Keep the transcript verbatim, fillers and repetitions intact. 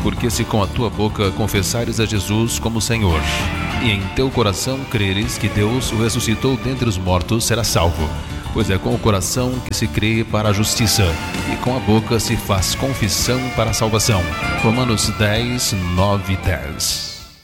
porque se com a tua boca confessares a Jesus como Senhor, e em teu coração creres que Deus o ressuscitou dentre os mortos, serás salvo. Pois é com o coração que se crê para a justiça, e com a boca se faz confissão para a salvação. Romanos dez, nove e dez.